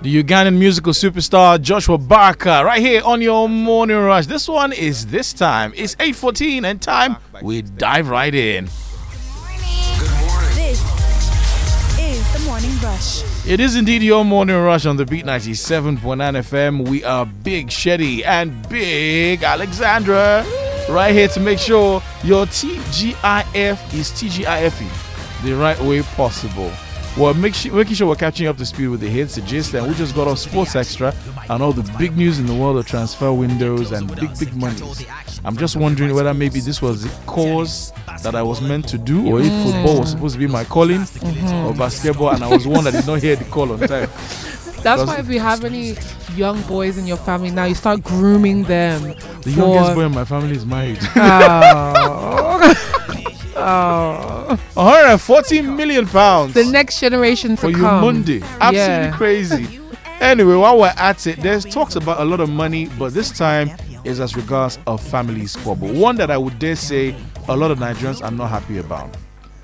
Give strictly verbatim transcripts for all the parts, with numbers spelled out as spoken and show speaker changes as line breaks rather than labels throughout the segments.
The Ugandan musical superstar Joshua Barker right here on your Morning Rush. This one is This Time. It's eight fourteen and time we dive right in.
This is the Morning Rush.
It is indeed your Morning Rush on the Beat ninety-seven point nine F M. We are Big Shetty and Big Alexandra right here to make sure your T G I F is T G I F E the right way possible. Well, make sure, making sure we're catching up to speed with the hits, the gist, and we just got our Sports Extra and all the big news in the world of transfer windows and big, big monies. I'm just wondering whether maybe this was the course that I was meant to do, or if mm. football was supposed to be my calling, mm-hmm. or basketball, and I was one that did not hear the call on time.
That's why if you have any young boys in your family now, you start grooming them.
The youngest boy in my family is married.
Oh. Oh.
one hundred forty million pounds.
The next generation to
for
come.
For you Monday. Absolutely
yeah.
crazy. Anyway, while we're at it, there's talks about a lot of money, but this time is as regards a family squabble. One that I would dare say a lot of Nigerians are not happy about.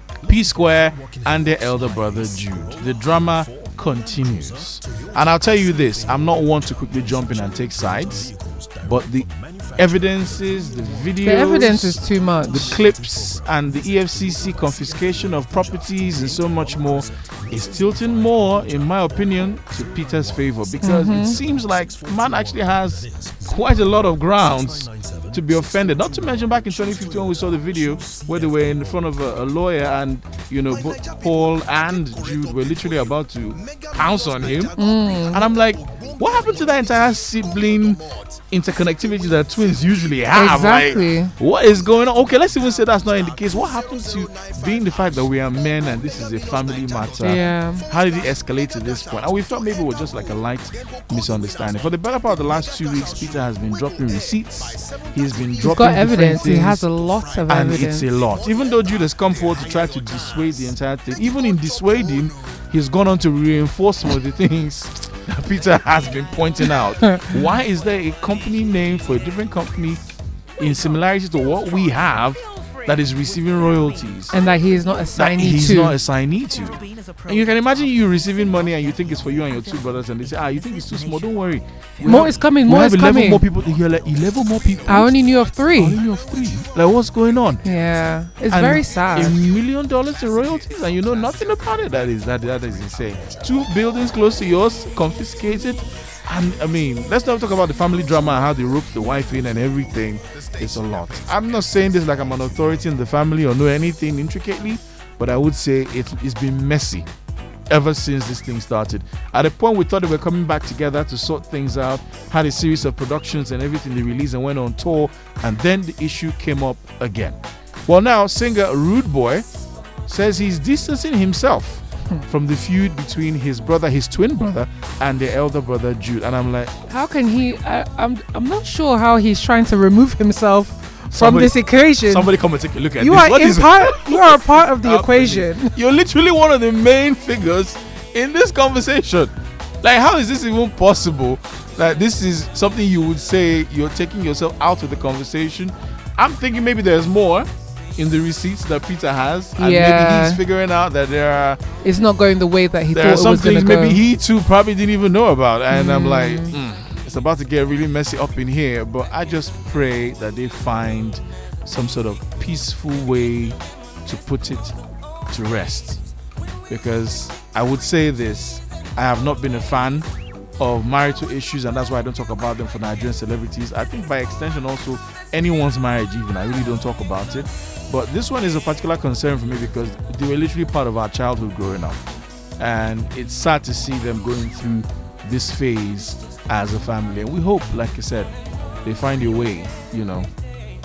P Square and their elder brother Jude. The drama continues. And I'll tell you this, I'm not one to quickly jump in and take sides, but the evidences, the videos,
the evidence is too much.
The clips and the E F C C confiscation of properties and so much more is tilting more, in my opinion, to Peter's favor, because mm-hmm. it seems like man actually has quite a lot of grounds to be offended. Not to mention back in twenty fifteen when we saw the video where they were in front of a, a lawyer and, you know, both Paul and Jude were literally about to pounce on him.
Mm.
And I'm like, what happened to that entire sibling interconnectivity that twins usually have?
Exactly.
Like, what is going on? Okay, let's even say that's not in the case. What happened to being the fact that we are men and this is a family matter?
Yeah.
How did it escalate to this point? And we felt maybe it was just like a light misunderstanding. For the better part of the last two weeks, Peter has been dropping receipts. He's been
He's
dropping
got evidence.
Things,
he has a lot of
and
evidence.
And it's a lot. Even though Jude has come forward to try to dissuade the entire thing, even in dissuading, he's gone on to reinforce some of the things that Peter has been pointing out. Why is there a company name for a different company in similarity to what we have that is receiving royalties?
And that he is not assignee
to. He's
to.
not assignee to. And you can imagine you receiving money and you think it's for you and your two brothers, and they say, ah, you think it's too small, don't worry. We
more
have,
is coming,
we
more
have
is
eleven
coming.
More people. You're like, eleven more people?
I only knew of three.
I only knew of three. Like, what's going on?
Yeah, it's
and
very sad.
A million dollars in royalties and you know nothing about it. That is, that, that is insane. Two buildings close to yours confiscated. And I mean, let's not talk about the family drama and how they roped the wife in and everything. It's a lot. I'm not saying this like I'm an authority in the family or know anything intricately, but I would say it, it's been messy ever since this thing started. At a point we thought they were coming back together to sort things out, had a series of productions and everything they released and went on tour, and then the issue came up again. Well, now singer Rude Boy says he's distancing himself from the feud between his brother, his twin brother, and their elder brother Jude. And I'm like,
how can he? I, I'm I'm not sure how he's trying to remove himself from
somebody,
this equation.
Somebody come and take a look at
you
this.
Are
what
in
is
part, you are a part of the equation.
You're literally one of the main figures in this conversation. Like, how is this even possible? Like, this is something you would say you're taking yourself out of the conversation. I'm thinking maybe there's more in the receipts that Peter has, and
yeah.
maybe he's figuring out that there are
it's not going the way that he
there
thought
are some
it was going to
things
go.
maybe he too probably didn't even know about, and
mm.
I'm like, mm, it's about to get really messy up in here. But I just pray that they find some sort of peaceful way to put it to rest, because I would say this, I have not been a fan of marital issues, and that's why I don't talk about them for Nigerian celebrities. I think by extension also anyone's marriage even, I really don't talk about it. But this one is a particular concern for me because they were literally part of our childhood growing up, and it's sad to see them going through this phase as a family. And we hope, like I said, they find a way, you know,